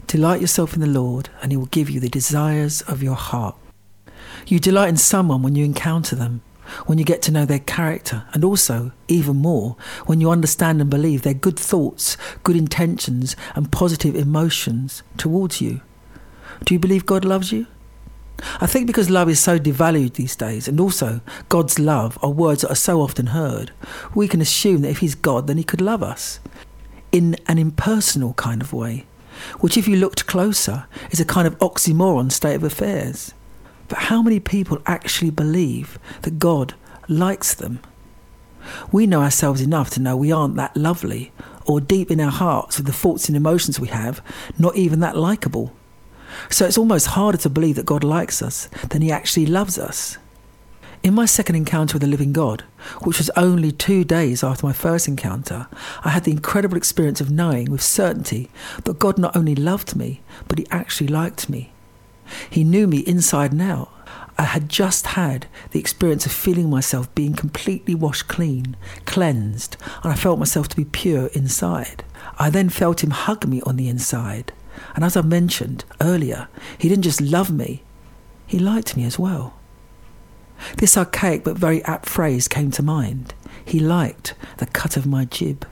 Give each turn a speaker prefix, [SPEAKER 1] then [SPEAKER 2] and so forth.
[SPEAKER 1] Delight yourself in the Lord, and he will give you the desires of your heart. You delight in someone when you encounter them, when you get to know their character, and also, even more, when you understand and believe their good thoughts, good intentions, and positive emotions towards you. Do you believe God loves you? I think because love is so devalued these days, and also God's love are words that are so often heard, we can assume that if he's God, then he could love us in an impersonal kind of way, which if you looked closer is a kind of oxymoron state of affairs. But how many people actually believe that God likes them? We know ourselves enough to know we aren't that lovely, or deep in our hearts with the thoughts and emotions we have, not even that likeable. So it's almost harder to believe that God likes us than he actually loves us. In my second encounter with the living God, which was only 2 days after my first encounter, I had the incredible experience of knowing with certainty that God not only loved me, but he actually liked me. He knew me inside and out. I had just had the experience of feeling myself being completely washed clean, cleansed, and I felt myself to be pure inside. I then felt him hug me on the inside. And as I mentioned earlier, he didn't just love me, he liked me as well. This archaic but very apt phrase came to mind. He liked the cut of my jib.